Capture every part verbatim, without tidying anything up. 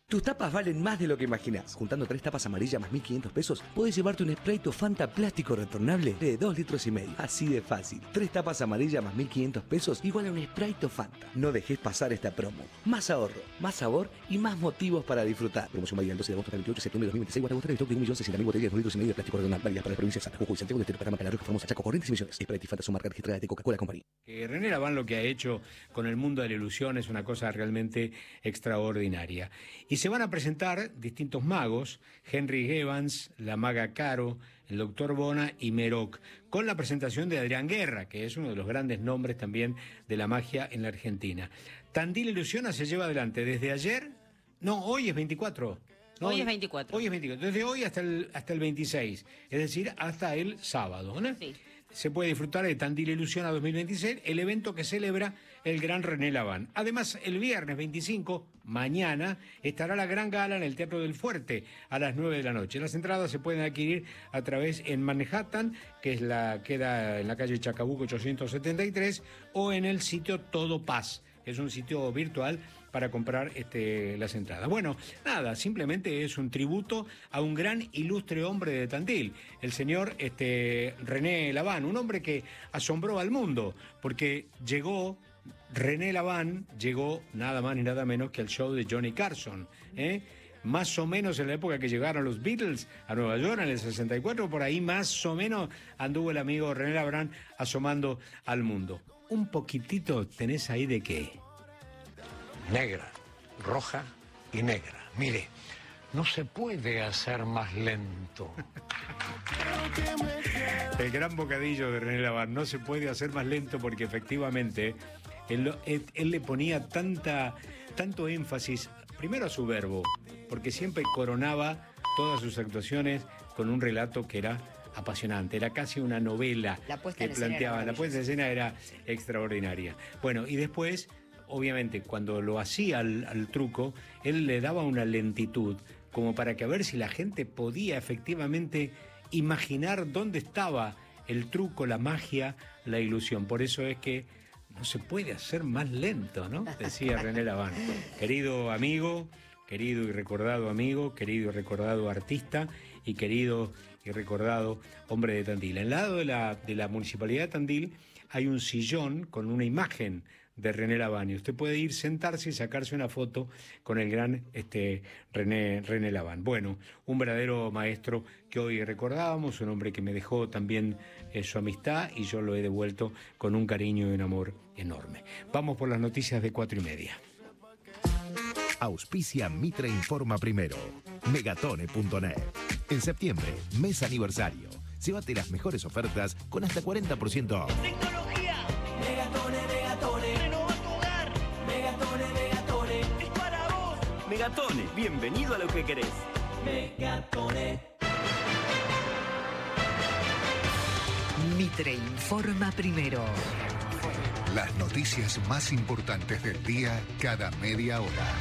Tus tapas valen más de lo que imaginás. Juntando tres tapas amarillas más mil quinientos pesos, puedes llevarte un Sprite Fanta plástico retornable de dos litros y medio. Así de fácil. Tres tapas amarillas más mil quinientos pesos igual a un Sprite Fanta. No dejes pasar esta promo. Más ahorro, más sabor y más motivos para disfrutar. Promoción válida del doce de agosto al veintiocho de septiembre de dos mil veintiséis. Guarda stock de un millón sesenta mil botellas de dos litros y medio de plástico retornable. Válidas para las provincias de Santa Jujuy, Santiago del Estero, Paraná, Canal Roja, Formosa, Chaco, Corrientes y Misiones. Sprite y Fanta son marcas registradas de Coca-Cola Company. Eh, René Laván lo que ha hecho con el mundo de la ilusión es una cosa realmente extraordinaria. Y se van a presentar distintos magos, Henry Evans, la maga Caro, el doctor Bona y Meroc, con la presentación de Adrián Guerra, que es uno de los grandes nombres también de la magia en la Argentina. Tandil Ilusiona se lleva adelante desde ayer, no, hoy es veinticuatro. No, hoy es veinticuatro. Hoy es veinticuatro, desde hoy hasta el, hasta el veintiséis, es decir, hasta el sábado, ¿no? Sí. Se puede disfrutar de Tandil Ilusiona dos mil veintiséis, el evento que celebra el gran René Laván. Además, el viernes veinticinco, mañana, estará la gran gala en el Teatro del Fuerte a las nueve de la noche. Las entradas se pueden adquirir a través en Manhattan, que es la queda en la calle Chacabuco ochocientos setenta y tres, o en el sitio Todo Paz, que es un sitio virtual para comprar este, las entradas. Bueno, nada, simplemente es un tributo a un gran ilustre hombre de Tandil, el señor este, René Laván, un hombre que asombró al mundo, porque llegó, René Laván llegó nada más ni nada menos que al show de Johnny Carson, ¿eh? Más o menos en la época que llegaron los Beatles a Nueva York, en el sesenta y cuatro, por ahí más o menos anduvo el amigo René Laván asomando al mundo. Un poquitito tenés ahí de qué. Negra, roja y negra. Mire, no se puede hacer más lento. El gran bocadillo de René Laván, no se puede hacer más lento porque efectivamente él, él, él le ponía tanta, tanto énfasis, primero a su verbo, porque siempre coronaba todas sus actuaciones con un relato que era apasionante, era casi una novela que planteaba, la puesta en escena era extraordinaria. Bueno, y después, obviamente, cuando lo hacía al, al truco, él le daba una lentitud, como para que a ver si la gente podía efectivamente imaginar dónde estaba el truco, la magia, la ilusión. Por eso es que no se puede hacer más lento, ¿no? Decía René Laván. Querido amigo, querido y recordado amigo, querido y recordado artista y querido y recordado hombre de Tandil. Al lado de la, de la Municipalidad de Tandil hay un sillón con una imagen de René Laván y usted puede ir, sentarse y sacarse una foto con el gran este, René, René Laván. Bueno, un verdadero maestro que hoy recordábamos, un hombre que me dejó también eh, su amistad y yo lo he devuelto con un cariño y un amor enorme. Vamos por las noticias de cuatro y media. Auspicia Mitre Informa Primero. Megatone punto net. En septiembre, mes aniversario. Llévate las mejores ofertas con hasta cuarenta por ciento off. ¡Tecnología! Megatone, Megatone. ¡Renova tu hogar! Megatone, Megatone. ¡Es para vos! Megatone, bienvenido a lo que querés. Megatone. Mitre Informa Primero. Las noticias más importantes del día cada media hora.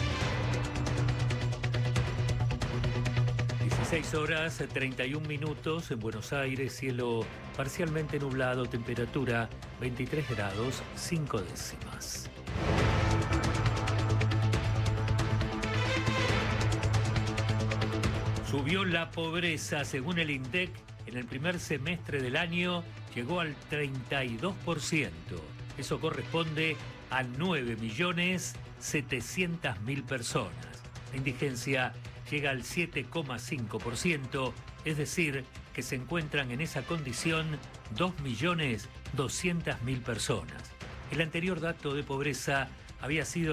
dieciséis horas, treinta y un minutos en Buenos Aires, cielo parcialmente nublado, temperatura veintitrés grados, cinco décimas. Subió la pobreza, según el INDEC, en el primer semestre del año llegó al treinta y dos por ciento. Eso corresponde a nueve millones setecientas mil personas. La indigencia llega al siete coma cinco por ciento, es decir, que se encuentran en esa condición dos millones doscientas mil personas. El anterior dato de pobreza había sido